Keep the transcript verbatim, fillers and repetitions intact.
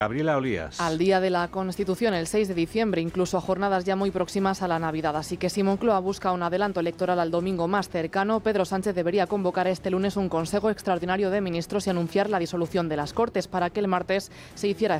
Gabriela Olías. Al día de la Constitución, el seis de diciembre, incluso a jornadas ya muy próximas a la Navidad. Así que si Moncloa busca un adelanto electoral al domingo más cercano, Pedro Sánchez debería convocar este lunes un Consejo Extraordinario de Ministros y anunciar la disolución de las Cortes para que el martes se hiciera